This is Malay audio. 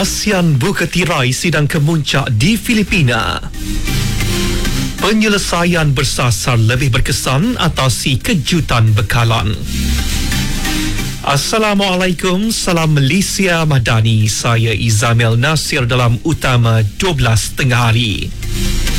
ASEAN buka tirai sidang kemuncak di Filipina. Penyelesaian bersasar lebih berkesan atasi kejutan bekalan. Assalamualaikum, salam Malaysia Madani. Saya Izamil Nasir dalam Utama 12 tengah hari.